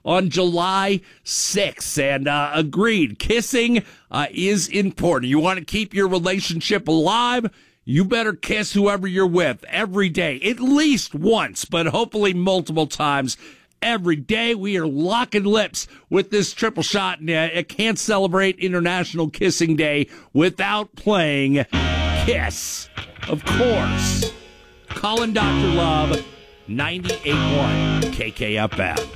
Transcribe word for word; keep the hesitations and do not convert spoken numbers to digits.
on July sixth. And uh, agreed, kissing uh, is important. You want to keep your relationship alive? You better kiss whoever you're with every day, at least once, but hopefully multiple times every day. We are locking lips with this triple shot, and uh, it can't celebrate International Kissing Day without playing Kiss, of course. Calling Doctor Love, ninety-eight point one K K F M.